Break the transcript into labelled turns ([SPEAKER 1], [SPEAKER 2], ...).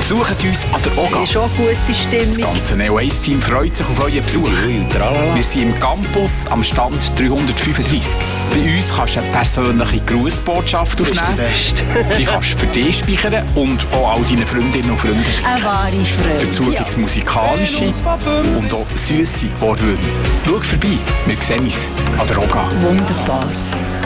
[SPEAKER 1] Besucht uns an der OGA.
[SPEAKER 2] Ist schon eine gute Stimmung.
[SPEAKER 1] Das ganze Neo 1 Team freut sich auf euren Besuch. Wir sind im Campus am Stand 335. Bei uns kannst du eine persönliche Grußbotschaft aufnehmen. Die kannst du für dich speichern und auch all deinen Freundinnen und Freunden schicken.
[SPEAKER 2] Eine wahre Freude.
[SPEAKER 1] Dazu gibt es musikalische und auch süsse Wortwürmer. Schau vorbei, wir sehen uns an der OGA.
[SPEAKER 2] Wunderbar.